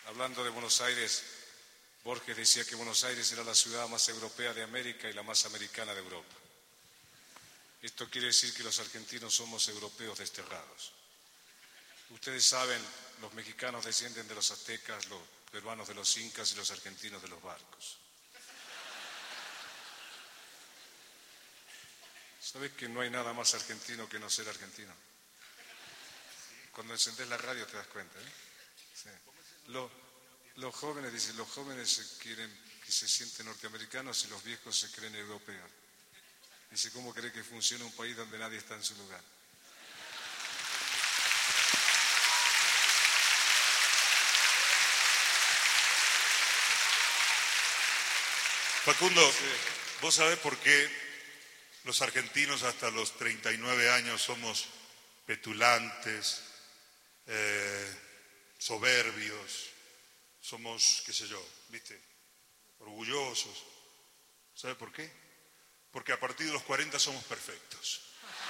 hablando de Buenos Aires, Borges decía que Buenos Aires era la ciudad más europea de América y la más americana de Europa. Esto quiere decir que los argentinos somos europeos desterrados. Ustedes saben, los mexicanos descienden de los aztecas, los peruanos de los incas y los argentinos de los barcos. ¿Sabes que no hay nada más argentino que no ser argentino? Cuando encendés la radio te das cuenta, ¿eh? Sí. Los jóvenes, dicen, los jóvenes quieren que se sienten norteamericanos y los viejos se creen europeos. Dice, ¿cómo cree que funciona un país donde nadie está en su lugar? Facundo, sí. ¿Vos sabés por qué los argentinos hasta los 39 años somos petulantes, soberbios, somos, qué sé yo, ¿viste? Orgullosos? ¿Sabés por qué? Porque a partir de los 40 somos perfectos.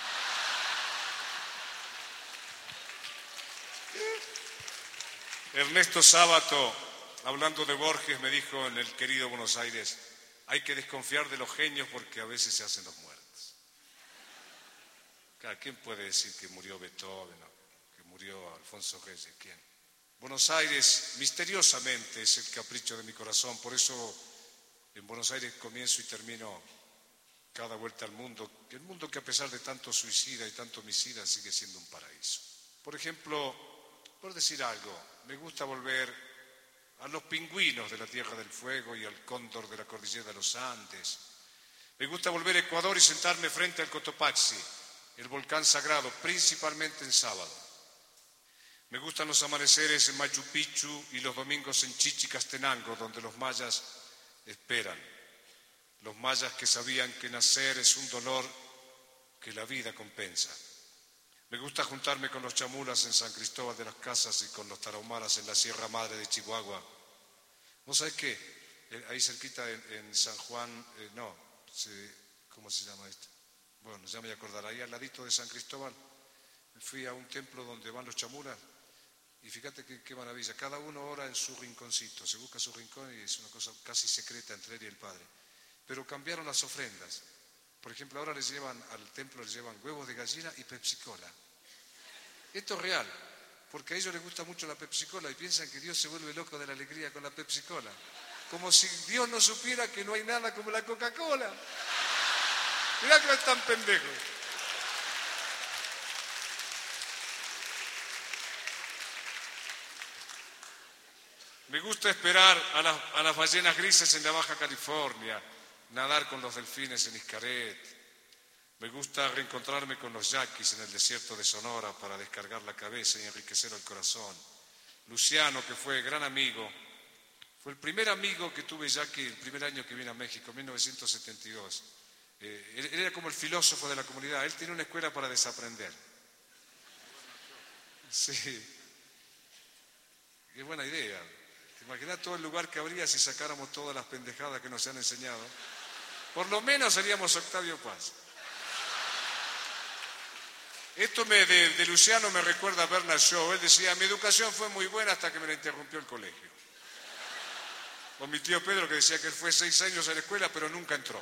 Ernesto Sábato, hablando de Borges, me dijo en el querido Buenos Aires, hay que desconfiar de los genios porque a veces se hacen los muertos. Claro, ¿quién puede decir que murió Beethoven o que murió Alfonso Reyes? ¿Quién? Buenos Aires, misteriosamente, es el capricho de mi corazón. Por eso en Buenos Aires comienzo y termino cada vuelta al mundo. El mundo que a pesar de tanto suicida y tanto homicida sigue siendo un paraíso. Por ejemplo, por decir algo, me gusta volver a los pingüinos de la Tierra del Fuego y al cóndor de la cordillera de los Andes. Me gusta volver a Ecuador y sentarme frente al Cotopaxi, el volcán sagrado, principalmente en sábado. Me gustan los amaneceres en Machu Picchu y los domingos en Chichicastenango, donde los mayas esperan. Los mayas que sabían que nacer es un dolor que la vida compensa. Me gusta juntarme con los chamulas en San Cristóbal de las Casas y con los tarahumaras en la Sierra Madre de Chihuahua. ¿Vos sabés qué? Ahí cerquita en San Juan, ¿cómo se llama esto? Bueno, ya me voy a acordar. Ahí al ladito de San Cristóbal fui a un templo donde van los chamulas y fíjate qué maravilla. Cada uno ora en su rinconcito, se busca su rincón y es una cosa casi secreta entre él y el Padre. Pero cambiaron las ofrendas. Por ejemplo, ahora al templo les llevan huevos de gallina y Pepsi-Cola. Esto es real, porque a ellos les gusta mucho la Pepsi-Cola y piensan que Dios se vuelve loco de la alegría con la Pepsi-Cola. Como si Dios no supiera que no hay nada como la Coca-Cola. Mirá que están pendejos. Me gusta esperar a las ballenas grises en la Baja California, nadar con los delfines en Xcaret. Me gusta reencontrarme con los yaquis en el desierto de Sonora para descargar la cabeza y enriquecer el corazón. Luciano, que fue gran amigo, fue el primer amigo que tuve yaqui el primer año que vine a México, en 1972. Él era como el filósofo de la comunidad, él tenía una escuela para desaprender. Sí, qué buena idea. ¿Te imaginas todo el lugar que habría si sacáramos todas las pendejadas que nos han enseñado? Por lo menos seríamos Octavio Paz. Esto de Luciano me recuerda a Bernard Shaw. Él decía, mi educación fue muy buena hasta que me la interrumpió el colegio. O mi tío Pedro que decía que él fue 6 años a la escuela pero nunca entró.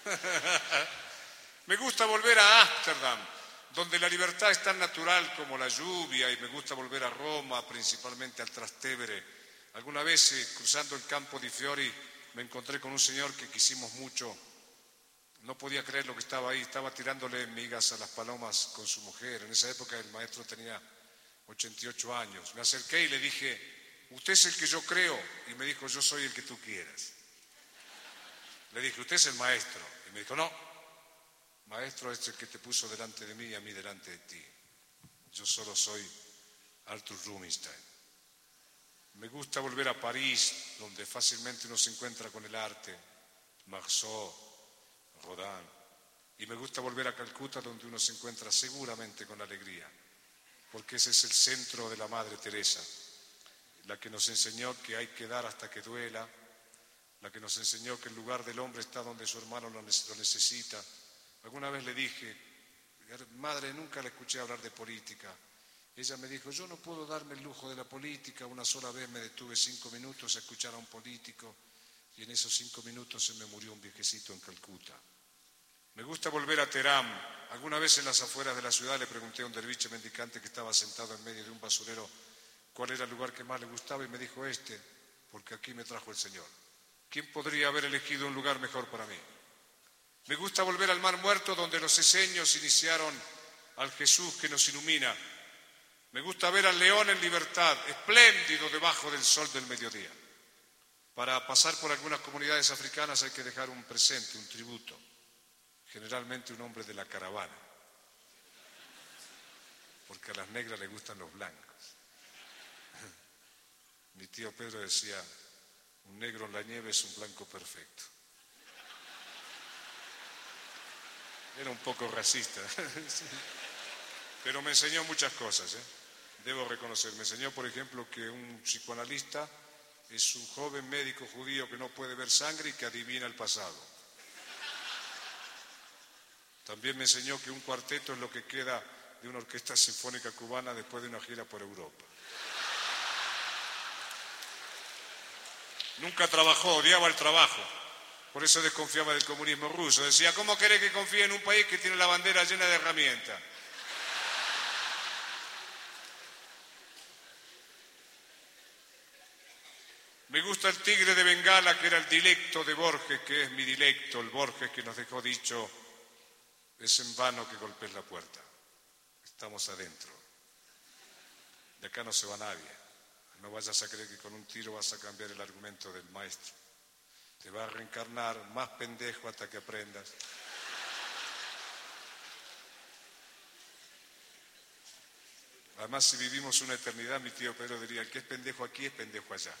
Me gusta volver a Ámsterdam, donde la libertad es tan natural como la lluvia, y me gusta volver a Roma, principalmente al Trastevere. Alguna vez, cruzando el Campo di Fiori, me encontré con un señor que quisimos mucho. No podía creer lo que estaba ahí, estaba tirándole migas a las palomas con su mujer. En esa época el maestro tenía 88 años. Me acerqué y le dije, usted es el que yo creo. Y me dijo, yo soy el que tú quieras. Le dije, usted es el maestro. Y me dijo, no, maestro es el que te puso delante de mí y a mí delante de ti. Yo solo soy Arthur Rubinstein. Me gusta volver a París, donde fácilmente uno se encuentra con el arte, Marceau, Rodin. Y me gusta volver a Calcuta, donde uno se encuentra seguramente con la alegría, porque ese es el centro de la Madre Teresa, la que nos enseñó que hay que dar hasta que duela, la que nos enseñó que el lugar del hombre está donde su hermano lo necesita. Alguna vez le dije, madre, nunca la escuché hablar de política. Ella me dijo, yo no puedo darme el lujo de la política, una sola vez me detuve 5 minutos a escuchar a un político y en esos 5 minutos se me murió un viejecito en Calcuta. Me gusta volver a Teherán. Alguna vez en las afueras de la ciudad le pregunté a un derviche mendicante que estaba sentado en medio de un basurero cuál era el lugar que más le gustaba y me dijo porque aquí me trajo el Señor. ¿Quién podría haber elegido un lugar mejor para mí? Me gusta volver al Mar Muerto donde los eseños iniciaron al Jesús que nos ilumina. Me gusta ver al león en libertad, espléndido debajo del sol del mediodía. Para pasar por algunas comunidades africanas hay que dejar un presente, un tributo. Generalmente un hombre de la caravana, porque a las negras les gustan los blancos. Mi tío Pedro decía, un negro en la nieve es un blanco perfecto. Era un poco racista, pero me enseñó muchas cosas, debo reconocer. Me enseñó, por ejemplo, que un psicoanalista es un joven médico judío que no puede ver sangre y que adivina el pasado. También me enseñó que un cuarteto es lo que queda de una orquesta sinfónica cubana después de una gira por Europa. Nunca trabajó, odiaba el trabajo. Por eso desconfiaba del comunismo ruso. Decía, ¿cómo querés que confíe en un país que tiene la bandera llena de herramientas? Me gusta el tigre de Bengala, que era el dilecto de Borges, que es mi dilecto, el Borges que nos dejó dicho, es en vano que golpees la puerta, estamos adentro, de acá no se va nadie, no vayas a creer que con un tiro vas a cambiar el argumento del maestro, te va a reencarnar más pendejo hasta que aprendas. Además, si vivimos una eternidad, mi tío Pedro diría, el que es pendejo aquí es pendejo allá.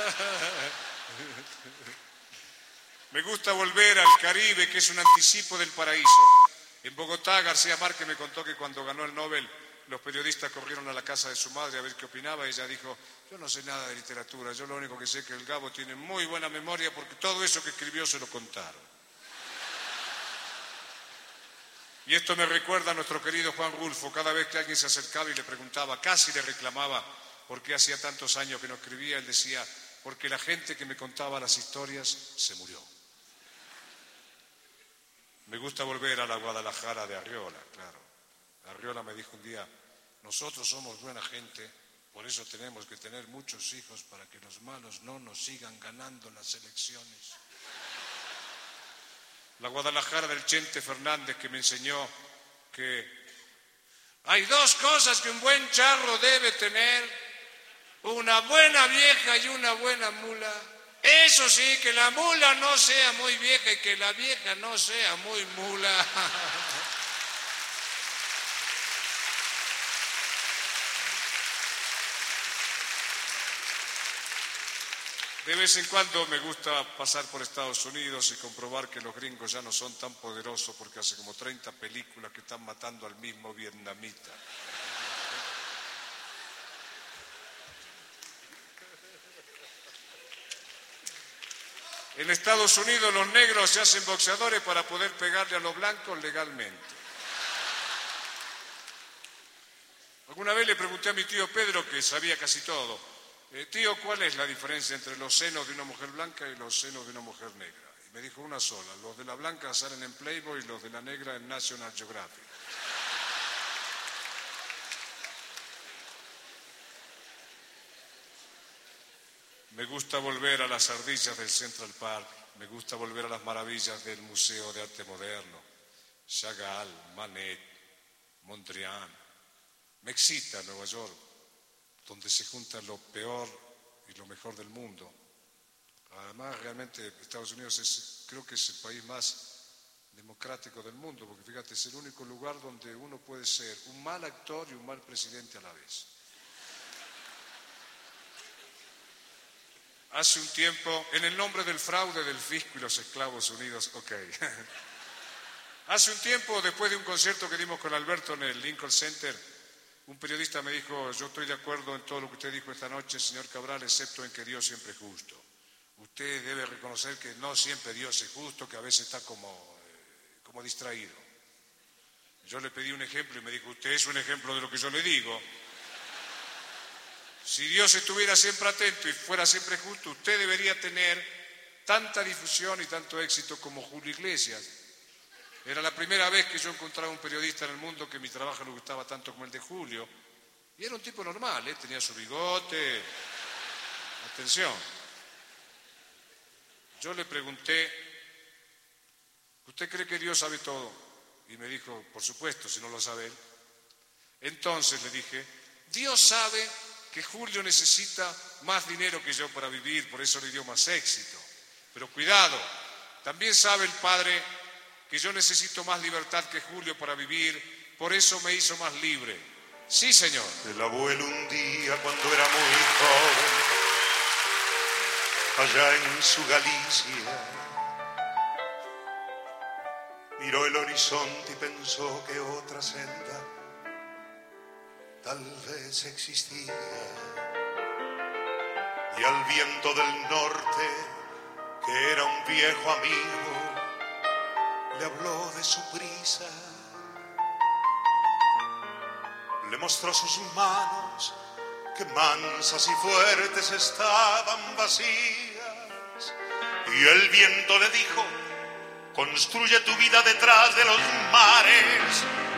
Me gusta volver al Caribe, que es un anticipo del paraíso. En Bogotá, García Márquez me contó que cuando ganó el Nobel, los periodistas corrieron a la casa de su madre a ver qué opinaba. Ella dijo, yo no sé nada de literatura, yo lo único que sé es que el Gabo tiene muy buena memoria porque todo eso que escribió se lo contaron. Y esto me recuerda a nuestro querido Juan Rulfo. Cada vez que alguien se acercaba y le preguntaba, casi le reclamaba por qué hacía tantos años que no escribía, él decía, porque la gente que me contaba las historias se murió. Me gusta volver a la Guadalajara de Arriola, claro. Arriola me dijo un día, nosotros somos buena gente, por eso tenemos que tener muchos hijos para que los malos no nos sigan ganando las elecciones. La Guadalajara del Chente Fernández, que me enseñó que hay dos cosas que un buen charro debe tener, una buena vieja y una buena mula. Eso sí, que la mula no sea muy vieja y que la vieja no sea muy mula. De vez en cuando me gusta pasar por Estados Unidos y comprobar que los gringos ya no son tan poderosos porque hace como 30 películas que están matando al mismo vietnamita. En Estados Unidos los negros se hacen boxeadores para poder pegarle a los blancos legalmente. Alguna vez le pregunté a mi tío Pedro, que sabía casi todo, tío, ¿cuál es la diferencia entre los senos de una mujer blanca y los senos de una mujer negra? Y me dijo una sola, los de la blanca salen en Playboy y los de la negra en National Geographic. Me gusta volver a las ardillas del Central Park, me gusta volver a las maravillas del Museo de Arte Moderno, Chagall, Manet, Mondrian. Me excita Nueva York, donde se junta lo peor y lo mejor del mundo. Además, realmente Estados Unidos creo que es el país más democrático del mundo, porque fíjate, es el único lugar donde uno puede ser un mal actor y un mal presidente a la vez. Hace un tiempo, en el nombre del fraude del fisco y los esclavos unidos, ok. Hace un tiempo, después de un concierto que dimos con Alberto en el Lincoln Center, un periodista me dijo, yo estoy de acuerdo en todo lo que usted dijo esta noche, señor Cabral, excepto en que Dios siempre es justo. Usted debe reconocer que no siempre Dios es justo, que a veces está como distraído. Yo le pedí un ejemplo y me dijo, usted es un ejemplo de lo que yo le digo. si Dios estuviera siempre atento y fuera siempre justo, usted debería tener tanta difusión y tanto éxito como Julio Iglesias. Era la primera vez que yo encontraba un periodista en el mundo que mi trabajo le gustaba tanto como el de Julio. Y era un tipo normal, tenía su bigote. Atención. Yo le pregunté, ¿usted cree que Dios sabe todo? Y me dijo, por supuesto, si no lo sabe él. Entonces le dije, Dios sabe que Julio necesita más dinero que yo para vivir, por eso le dio más éxito. Pero cuidado, también sabe el Padre que yo necesito más libertad que Julio para vivir, por eso me hizo más libre. Sí, señor. El abuelo un día cuando era muy joven, allá en su Galicia, miró el horizonte y pensó que otra senda tal vez existía. Y al viento del norte, que era un viejo amigo, le habló de su prisa, le mostró sus manos que mansas y fuertes estaban vacías, y el viento le dijo, construye tu vida detrás de los mares,